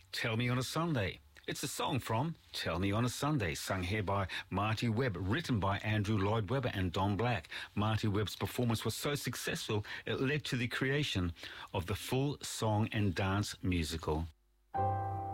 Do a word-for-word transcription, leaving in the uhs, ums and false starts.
Tell Me on a Sunday. It's a song from Tell Me on a Sunday, sung here by Marty Webb, written by Andrew Lloyd Webber and Don Black. Marty Webb's performance was so successful, it led to the creation of the full song and dance musical.